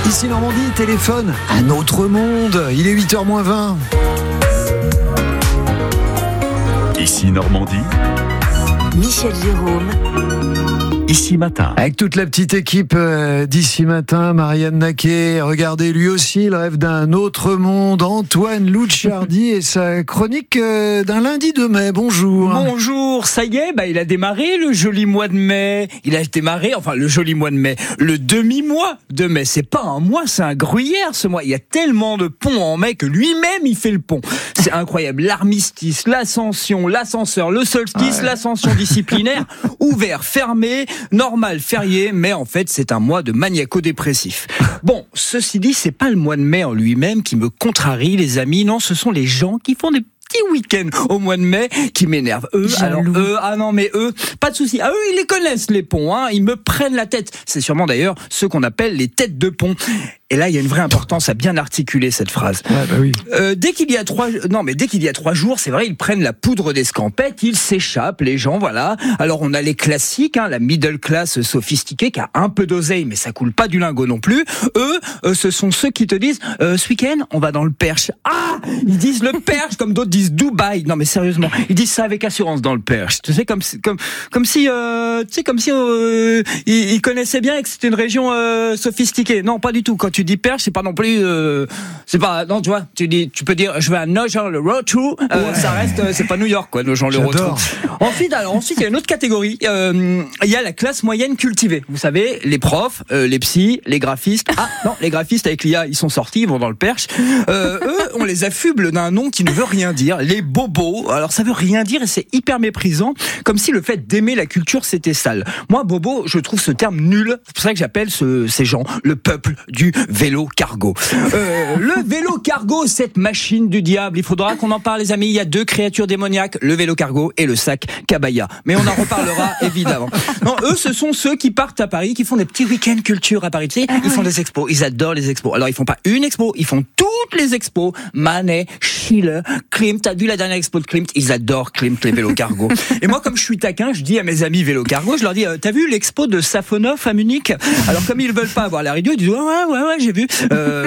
Ici Normandie, téléphone, un autre monde. Il est 8h-20. Ici Normandie, Michel Jérôme. Ici Matin. Avec toute la petite équipe d'Ici Matin, Marianne Naquet, regardez lui aussi, il rêve d'un autre monde, Antoine Louchardy et sa chronique d'un lundi de mai. Bonjour. Bonjour, ça y est, il a démarré le joli mois de mai. Il a démarré, le joli mois de mai, le demi-mois de mai. C'est pas un mois, c'est un gruyère ce mois. Il y a tellement de ponts en mai que lui-même il fait le pont. C'est incroyable. L'armistice, l'ascension, l'ascenseur, le solstice, l'ascension disciplinaire, ouvert, fermé, normal, férié, mais en fait c'est un mois de maniaco-dépressif. Bon, ceci dit, c'est pas le mois de mai en lui-même qui me contrarie, les amis. Non, ce sont les gens qui font des petits week-ends au mois de mai qui m'énervent. Eux, pas de souci. Eux, ils les connaissent les ponts, ils me prennent la tête. C'est sûrement d'ailleurs ceux qu'on appelle les têtes de pont. Et là, il y a une vraie importance à bien articuler cette phrase. Oui. Dès qu'il y a 3 jours, c'est vrai, ils prennent la poudre d'escampette, ils s'échappent, les gens, voilà. Alors, on a les classiques, la middle class sophistiquée qui a un peu d'oseille, mais ça coule pas du lingot non plus. Eux, ce sont ceux qui te disent, ce week-end, on va dans le Perche. Ah! Ils disent le Perche, comme d'autres disent Dubaï. Non, mais sérieusement, ils disent ça avec assurance dans le Perche. Tu sais, comme si ils connaissaient bien et que c'était une région sophistiquée. Non, pas du tout. Quand tu dis Perche, c'est pas non plus, non, tu vois, tu peux dire, je vais à Nogent-le-Rotrou, ça reste, c'est pas New York, quoi, Nogent-le-Rotrou. Ensuite, il y a une autre catégorie, il y a la classe moyenne cultivée. Vous savez, les profs, les psys, les graphistes. Ah, non, les graphistes avec l'IA, ils sont sortis, ils vont dans le Perche. Eux, on les affuble d'un nom qui ne veut rien dire, les bobos. Alors, ça veut rien dire et c'est hyper méprisant, comme si le fait d'aimer la culture, c'était sale. Moi, bobo, je trouve ce terme nul. C'est pour ça que j'appelle ces gens le peuple du vélo cargo. Le vélo cargo, cette machine du diable, il faudra qu'on en parle, les amis. Il y a 2 créatures démoniaques, le vélo cargo et le sac cabaya. Mais on en reparlera évidemment. Non, eux, ce sont ceux qui partent à Paris, qui font des petits week-ends culture à Paris. Tu sais, ils font des expos. Ils adorent les expos. Alors, ils font pas une expo, ils font toutes les expos. Manet, Schiller, Klimt. T'as vu la dernière expo de Klimt? Ils adorent Klimt, les vélos cargo. Et moi, comme je suis taquin, je dis à mes amis vélo cargo, je leur dis, t'as vu l'expo de Safonov à Munich? Alors, comme ils veulent pas avoir la radio, ils disent, ouais, j'ai vu.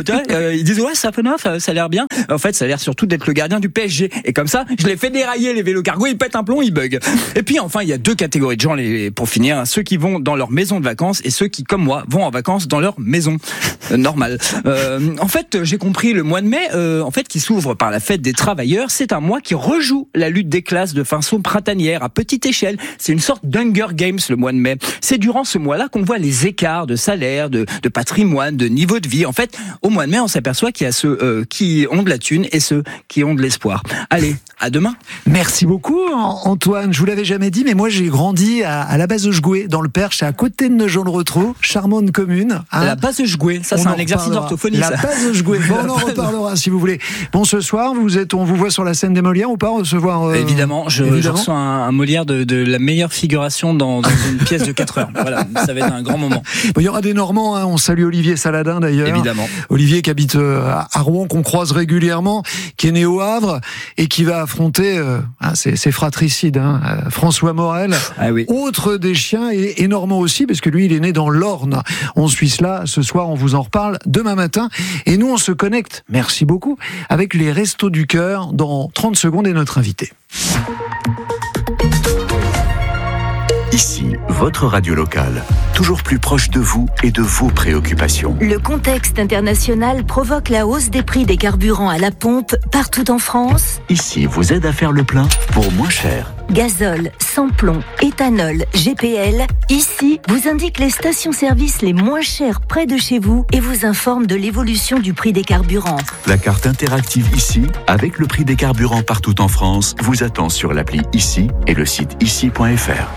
Ils disent, Safonov, ça a l'air bien. En fait, ça a l'air surtout d'être le gardien du PSG. Et comme ça, je les fais dérailler, les vélos cargo, ils pètent un plomb, ils bug. Et puis, enfin, il y a 2 catégories de gens, pour finir, ceux qui vont dans leur maison de vacances et ceux qui, comme moi, vont en vacances dans leur maison. Normale. En fait, j'ai compris, le mois de mai, qui s'ouvre par la fête des travailleurs, c'est un mois qui rejoue la lutte des classes de façon printanière, à petite échelle. C'est une sorte d'Hunger Games, le mois de mai. C'est durant ce mois-là qu'on voit les écarts de salaire, de patrimoine, de niveau de vie. En fait, au mois de mai, on s'aperçoit qu'il y a ceux qui ont de la thune et ceux qui ont de l'espoir. Allez, à demain. Merci beaucoup, Antoine. Je vous l'avais jamais dit, mais moi, j'ai grandi à la base de Jgoué, dans le Perche, à côté de Nogent-le-Rotrou, charmante commune. La base de Jgoué, ça, c'est un exercice d'orthophonie. La base de Jgoué. Bon, on en reparlera si vous voulez. Bon, ce soir, on vous voit sur la scène des Molières ou pas recevoir Évidemment, je reçois un Molière de la meilleure figuration dans une pièce de 4 heures. Voilà, ça va être un grand moment. Bon, il y aura des Normands, on salue Olivier Saladin d'ailleurs. Évidemment. Olivier qui habite à Rouen, qu'on croise régulièrement, qui est né au Havre et qui va affronter ses fratricides, François Morel, autre des chiens et Normand aussi, parce que lui il est né dans l'Orne. On suit cela ce soir, on vous en reparle demain matin et nous on se connecte, merci beaucoup, avec les Restos du Cœur dans 30 secondes et notre invité. Ici, votre radio locale, toujours plus proche de vous et de vos préoccupations. Le contexte international provoque la hausse des prix des carburants à la pompe partout en France. Ici, vous aide à faire le plein pour moins cher. Gazole, sans-plomb, éthanol, GPL. Ici, vous indique les stations-service les moins chères près de chez vous et vous informe de l'évolution du prix des carburants. La carte interactive Ici, avec le prix des carburants partout en France, vous attend sur l'appli Ici et le site ici.fr.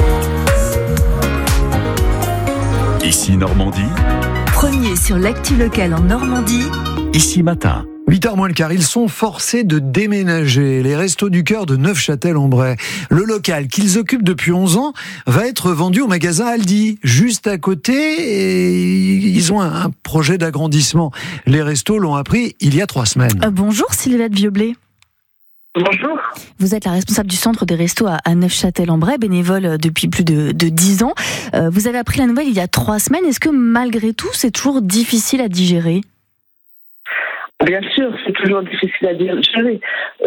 Ici Normandie. Premier sur l'actu locale en Normandie. Ici Matin. 8h moins le quart, ils sont forcés de déménager. Les Restos du Cœur de Neufchâtel-en-Bray. Le local qu'ils occupent depuis 11 ans va être vendu au magasin Aldi, juste à côté. Et ils ont un projet d'agrandissement. Les restos l'ont appris il y a 3 semaines. Bonjour Sylvette Vieublé. Bonjour. Vous êtes la responsable du centre des restos à Neufchâtel-en-Bray, bénévole depuis plus de 10 ans. Vous avez appris la nouvelle il y a 3 semaines. Est-ce que malgré tout, c'est toujours difficile à digérer ? Bien sûr, c'est toujours difficile à digérer.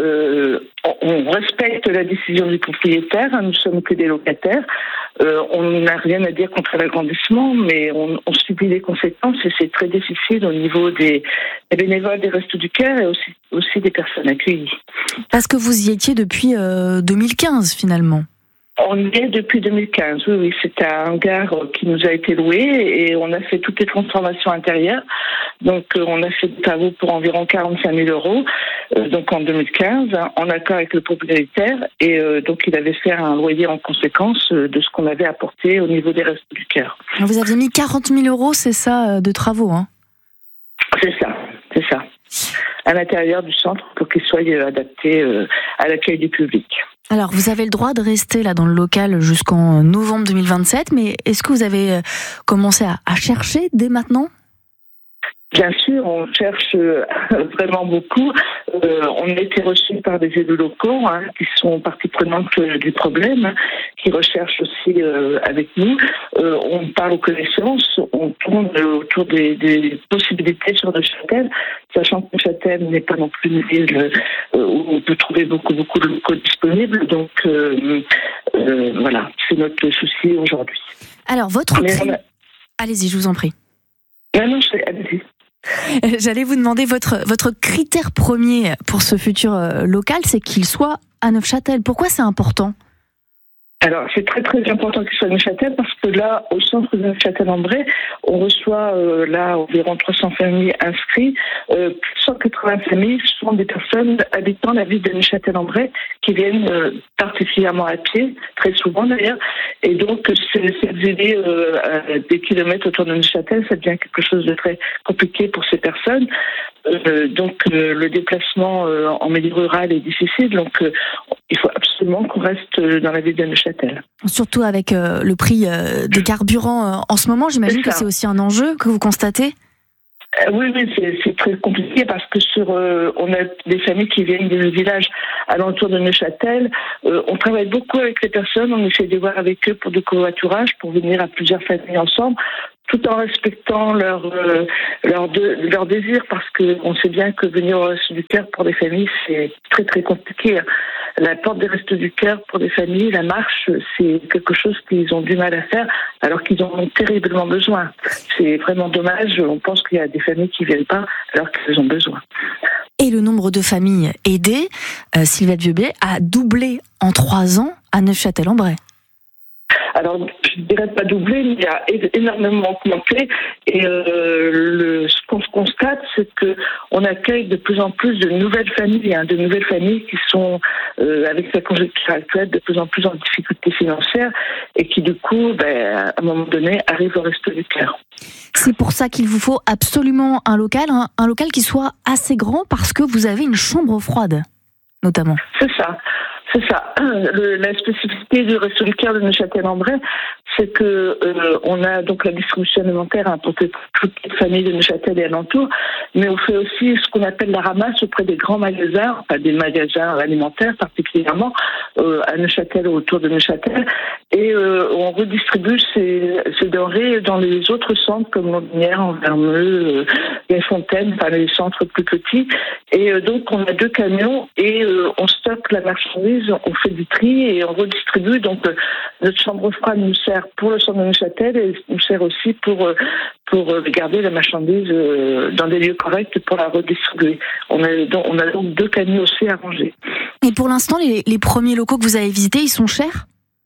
On respecte la décision du propriétaire, nous ne sommes que des locataires. On n'a rien à dire contre l'agrandissement, mais on subit les conséquences et c'est très difficile au niveau des bénévoles des Restos du Cœur et aussi des personnes accueillies. Parce que vous y étiez depuis 2015 finalement. On y est depuis 2015, oui. C'est un hangar qui nous a été loué et on a fait toutes les transformations intérieures. Donc on a fait des travaux pour environ 45 000 euros, donc en 2015, en accord avec le propriétaire. Et donc il avait fait un loyer en conséquence de ce qu'on avait apporté au niveau des Restos du Cœur. Vous aviez mis 40 000 euros, c'est ça, de travaux, hein ? C'est ça. À l'intérieur du centre pour qu'il soit adapté à l'accueil du public. Alors, vous avez le droit de rester là dans le local jusqu'en novembre 2027, mais est-ce que vous avez commencé à chercher dès maintenant ? Bien sûr, on cherche vraiment beaucoup. On a été reçus par des élus locaux qui sont partie prenante du problème, qui recherchent aussi avec nous. On parle aux connaissances, on tourne autour des possibilités sur Neufchâtel, sachant que Neufchâtel n'est pas non plus une ville où on peut trouver beaucoup de locaux disponibles. Donc voilà, c'est notre souci aujourd'hui. Alors, Allez-y, je vous en prie. Non, allez-y. J'allais vous demander votre critère premier pour ce futur local, c'est qu'il soit à Neufchâtel. Pourquoi c'est important ? Alors, c'est très très important qu'il soit à Neufchâtel parce que là, au centre de Neufchâtel-en-Bray, on reçoit là environ 300 familles inscrites. 180 familles sont des personnes habitant la ville de Neufchâtel-en-Bray qui viennent particulièrement à pied, très souvent d'ailleurs. Et donc, s'exiler des kilomètres autour de Neufchâtel, ça devient quelque chose de très compliqué pour ces personnes. Donc, le déplacement en milieu rural est difficile. Donc, il faut absolument qu'on reste dans la ville de Neufchâtel. Surtout avec le prix des carburants en ce moment, j'imagine que c'est aussi un enjeu que vous constatez. Oui, c'est très compliqué parce que on a des familles qui viennent des villages alentours de Neufchâtel. On travaille beaucoup avec les personnes, on essaie de voir avec eux pour du covoiturage, pour venir à plusieurs familles ensemble, tout en respectant leur désir, parce que on sait bien que venir au Restos du Cœur pour des familles, c'est très très compliqué. La porte des Restos du Cœur pour des familles, la marche, c'est quelque chose qu'ils ont du mal à faire, alors qu'ils en ont terriblement besoin. C'est vraiment dommage. On pense qu'il y a des familles qui viennent pas, alors qu'elles ont besoin. Et le nombre de familles aidées, Sylvette Vieubier, a doublé en 3 ans à Neufchâtel-en-Bray. Alors, je ne dirais pas doublé, mais il a énormément augmenté. Et ce qu'on se constate, c'est qu'on accueille de plus en plus de nouvelles familles, qui sont, avec la conjoncture actuelle, de plus en plus en difficulté financière et qui, du coup, à un moment donné, arrivent au Restos du Cœur. C'est pour ça qu'il vous faut absolument un local qui soit assez grand, parce que vous avez une chambre froide, notamment. C'est ça. La spécificité du Restos du Cœur de Neufchâtel-en-Bray, c'est que on a donc la distribution alimentaire pour toutes les familles de Neufchâtel et alentours, mais on fait aussi ce qu'on appelle la ramasse auprès des grands magasins, enfin des magasins alimentaires particulièrement à Neufchâtel ou autour de Neufchâtel, et on redistribue ces denrées dans les autres centres comme Londinière, Envermeux, les Fontaines, enfin les centres plus petits. Et donc on a 2 camions et on stocke la marchandise, on fait du tri et on redistribue. Donc notre chambre froide nous sert pour le centre de Neufchâtel et nous sert aussi pour garder la marchandise dans des lieux corrects pour la redistribuer. On a donc 2 camions aussi à ranger. Et pour l'instant, les premiers locaux que vous avez visités, ils sont chers ?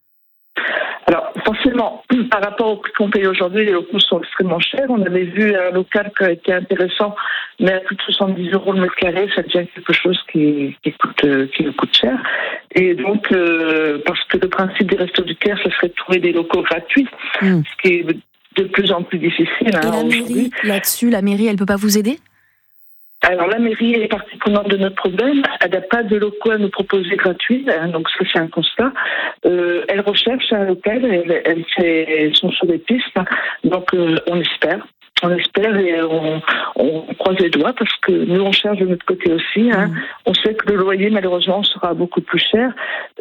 Alors, forcément, par rapport au prix qu'on paye aujourd'hui, les locaux sont extrêmement chers. On avait vu un local qui a été intéressant, mais à plus de 70 € le mètre carré, ça devient quelque chose qui coûte cher. Et donc, parce que le principe des Restos du Cœur, ce serait de trouver des locaux gratuits, ce qui est de plus en plus difficile. Et la mairie, là-dessus, elle ne peut pas vous aider ? Alors la mairie est partie prenante de notre problème. Elle n'a pas de locaux à nous proposer gratuits, donc ça c'est un constat. Elle recherche un local, elles sont sur des pistes, donc on espère. On espère et on croise les doigts parce que nous on cherche de notre côté aussi. On sait que le loyer malheureusement sera beaucoup plus cher.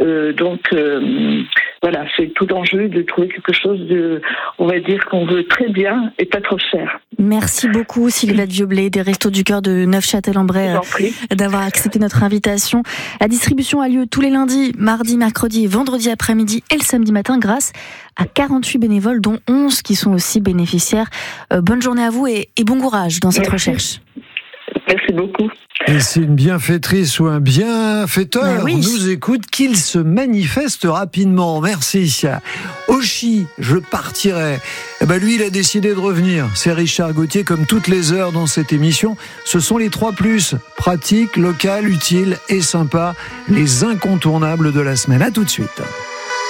Voilà, c'est tout l'enjeu de trouver quelque chose on va dire qu'on veut très bien et pas trop cher. Merci beaucoup Sylvette Vioblet des Restos du Cœur de Neufchâtel-en-Bray d'avoir accepté notre invitation. La distribution a lieu tous les lundis, mardi, mercredi et vendredi après-midi et le samedi matin grâce à 48 bénévoles dont 11 qui sont aussi bénéficiaires. Bonne journée à vous et bon courage dans cette recherche. Merci beaucoup. Et si une bienfaitrice ou un bienfaiteur nous écoute, qu'il se manifeste rapidement. Merci. Oshi, je partirai. Lui, il a décidé de revenir. C'est Richard Gauthier, comme toutes les heures dans cette émission. Ce sont les 3+. Pratique, local, utile et sympa. Les incontournables de la semaine. À tout de suite.